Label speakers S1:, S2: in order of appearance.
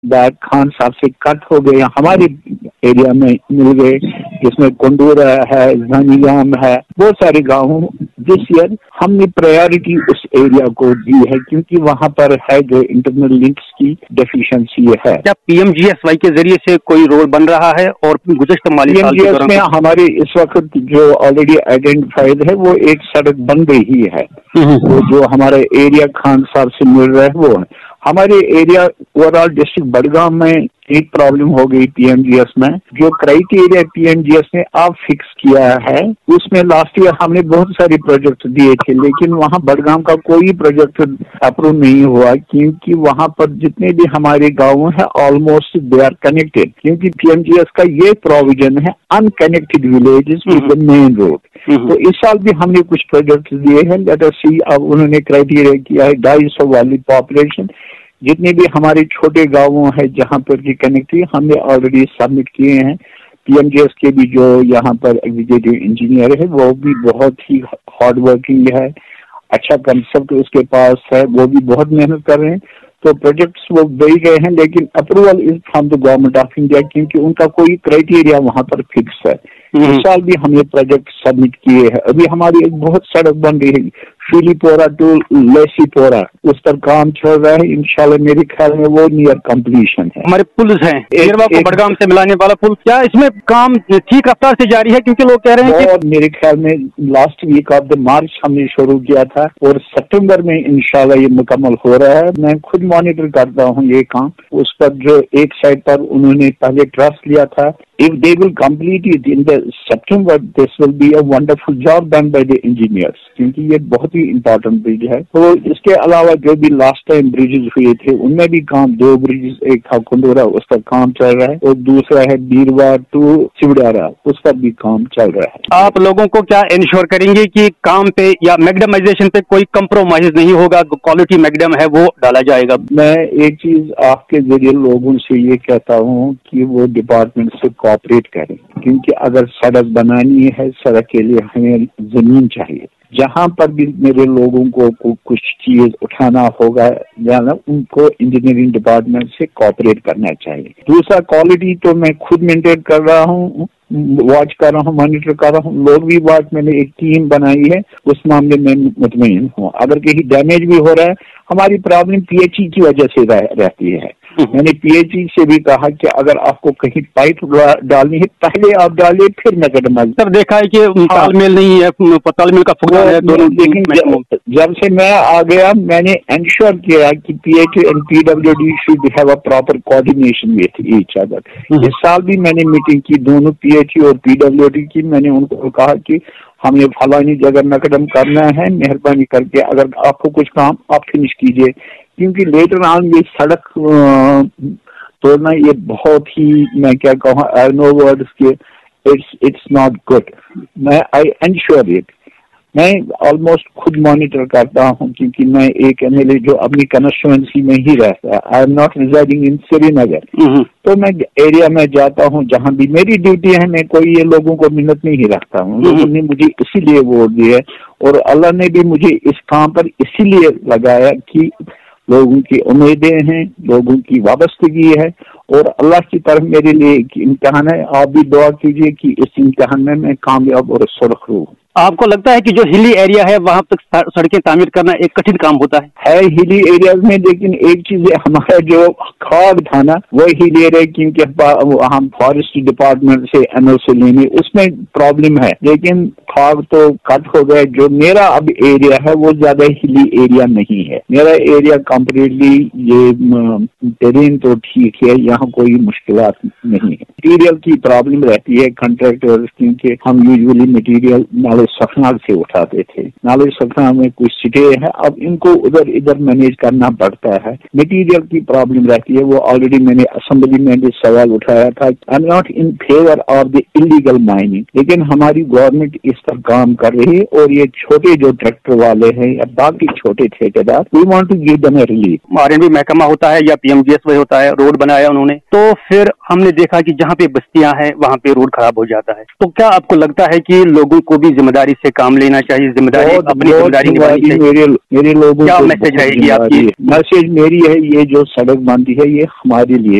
S1: Bag Khan साहब से cut हो गए, हमारे एरिया में मिल गए, जिसमें कुंडूरा है, जानीगाम है, बहुत सारे गाँव। दिस ईयर हमने प्रायोरिटी उस एरिया को दी है क्योंकि वहाँ पर है जो इंटरनल लिंक्स की डेफिशिएंसी है।
S2: क्या पीएमजीएसवाई के जरिए से कोई रोड बन रहा है? और गुज़श्ता माली साल के दौरान
S1: में हमारे इस वक्त जो ऑलरेडी आइडेंटिफाइड है वो एक सड़क बन गई ही है, वो जो हमारे एरिया खान साहब से मिल रहा है वो है। हमारे एरिया ओवरऑल डिस्ट्रिक्ट बड़गाम में एक प्रॉब्लम हो गई पीएमजीएस में, जो क्राइटेरिया पीएमजीएस ने अब फिक्स किया है उसमें लास्ट ईयर हमने बहुत सारे प्रोजेक्ट दिए थे, लेकिन वहाँ बड़गाम का कोई प्रोजेक्ट अप्रूव नहीं हुआ क्योंकि वहाँ पर जितने भी हमारे गाँव हैं ऑलमोस्ट दे आर कनेक्टेड, क्योंकि पीएमजीएस का ये प्रोविजन है unconnected villages with the main road. तो इस साल भी हमने कुछ प्रोजेक्ट दिए हैं। लेट अस सी, अब उन्होंने क्राइटेरिया किया है 250 वाली पॉपुलेशन, जितने भी हमारे छोटे गांवों हैं जहां पर की कनेक्टिविटी हमने ऑलरेडी सबमिट किए हैं। पीएमजीएस के भी जो यहाँ पर एग्जीक्यूटिव इंजीनियर है वो भी बहुत ही हार्ड वर्किंग है, अच्छा कंसेप्ट उसके पास है, वो भी बहुत मेहनत कर रहे हैं। तो प्रोजेक्ट्स वो दे गए हैं, लेकिन approval is from the government of India क्योंकि उनका कोई क्राइटेरिया वहां पर फिक्स है। इस साल भी हमने प्रोजेक्ट सबमिट किए हैं। अभी हमारी एक बहुत सड़क बन रही है फिलीपोरा टू लेसीपोरा, उस पर काम चल रहा है, इंशाल्लाह मेरे ख्याल में वो नियर कंप्लीशन है।
S2: हमारे पुल हैं एरवा को बड़गाम से मिलाने वाला पुल, क्या इसमें काम ठीक रफ्तार से जारी है? क्योंकि लोग कह रहे हैं
S1: और मेरे ख्याल में लास्ट वीक ऑफ द मार्च हमने शुरू किया था और सितंबर में इंशाल्लाह ये मुकम्मल हो रहा है। मैं खुद मॉनिटर करता हूँ ये काम। उस पर जो एक साइड पर उन्होंने पहले ट्रस्ट लिया था, if they will complete it in the September, this will be a wonderful job done by the engineers, क्योंकि ये बहुत ही इम्पोर्टेंट ब्रिज है। तो इसके अलावा जो भी लास्ट टाइम ब्रिजेस हुए थे उनमें भी काम, 2 ब्रिजेस, एक था कुंडोरा उस पर काम चल रहा है और दूसरा है बीरवा टू सिवडारा, उस पर भी काम चल रहा है।
S2: आप लोगों को क्या इंश्योर करेंगे कि काम पे या मैग्डमाइजेशन पे कोई कंप्रोमाइज नहीं होगा, क्वालिटी मैग्डम है वो डाला जाएगा?
S1: मैं एक चीज आपके जरिए लोगों से ये कहता हूँ कि वो डिपार्टमेंट से ऑपरेट करें, क्योंकि अगर सड़क बनानी है, सड़क के लिए हमें जमीन चाहिए। जहाँ पर भी मेरे लोगों को कुछ चीज उठाना होगा जाना, उनको इंजीनियरिंग डिपार्टमेंट से कोऑपरेट करना चाहिए। दूसरा, क्वालिटी तो मैं खुद मेंटेन कर रहा हूँ, वॉच कर रहा हूँ, मॉनिटर कर रहा हूँ। लोग भी वॉच, मैंने एक टीम बनाई है, उस मामले में मुतमईन हूँ। अगर कहीं डैमेज भी हो रहा है, हमारी प्रॉब्लम पीएचई की वजह से रहती है। मैंने पीएचई से भी कहा कि अगर आपको कहीं पाइप डालनी है पहले आप डालिए, फिर मैग्डमाइज।
S2: सर देखा है कि तालमेल नहीं है, तालमेल का फुकदान है दोनों।
S1: लेकिन जब से मैं आ गया मैंने इंश्योर किया कि PHE and PWD should have a proper coordination with each other. इस साल भी मैंने मीटिंग की दोनों पीएचई और पीडब्ल्यूडी की। मैंने उनको कहा कि हमें फलानी जगह मैग्डम करना है, मेहरबानी करके अगर आपको कुछ काम आप फिनिश कीजिए, क्योंकि लेटर ऑन ये सड़क तोड़ना ये बहुत ही, मैं क्या कहूँ, आई नो वर्ड्स के, इट्स नॉट गुड। मैं आई एंश्योर इट, मैं ऑलमोस्ट खुद मॉनिटर करता हूँ क्योंकि मैं एक एमएलए जो अपनी कंस्टिट्यूएंसी में ही रहता है। आई एम नॉट रिजाइडिंग इन श्रीनगर, तो मैं एरिया में जाता हूँ जहाँ भी मेरी ड्यूटी है। मैं कोई ये लोगों को मिन्नत नहीं रखता हूँ, लोगों ने मुझे इसीलिए वोट दिया और अल्लाह ने भी मुझे इस काम पर इसीलिए लगाया कि लोगों की उम्मीदें हैं, लोगों की वाबस्तगी है और अल्लाह की तरफ मेरे लिए एक इम्तिहान है। आप भी दुआ कीजिए कि इस इम्तिहान में मैं कामयाब और सुरखरू।
S2: आपको लगता है कि जो हिली एरिया है वहां तक सड़कें तामीर करना एक कठिन काम होता है
S1: हिली एरियाज में, लेकिन एक चीज है, हमारा जो खाग था ना वो हिली एरिया, क्योंकि हम फॉरेस्ट डिपार्टमेंट से एनओसी लेने उसमें प्रॉब्लम है, लेकिन खाग तो कट हो गया। जो मेरा अब एरिया है वो ज्यादा हिली एरिया नहीं है, मेरा एरिया कम्प्लीटली ये टेरेन तो ठीक है, यहाँ कोई मुश्किलात नहीं है। मटीरियल की प्रॉब्लम रहती है कंट्रैक्टर्स, क्योंकि हम यूजुअली मटीरियल नाले सखना से उठाते थे। नाले सखना में कुछ सिटे हैं, अब इनको उधर इधर मैनेज करना पड़ता है। मटीरियल की प्रॉब्लम रहती है, वो ऑलरेडी मैंने असेंबली में भी सवाल उठाया था। I am not in favour of the illegal mining, लेकिन हमारी गवर्नमेंट इस पर काम कर रही है और ये छोटे जो ट्रैक्टर वाले हैं या बाकी छोटे ठेकेदार, we want to give them a relief.
S2: RNB महकमा होता है या पीएमजीएसवाई होता है, रोड बनाया उन्होंने, तो फिर हमने देखा कि जहाँ पे बस्तियां हैं वहाँ पे रोड खराब हो जाता है। तो क्या आपको लगता है कि लोगों को भी जिम्मेदारी से काम लेना चाहिए, जिम्मेदारी अपनी जिम्मेदारी निभानी चाहिए।
S1: मेरे लोगों
S2: क्या
S1: को
S2: मैसेज रहेगी आपकी?
S1: मैसेज मेरी है, ये जो सड़क बंदी है ये हमारे लिए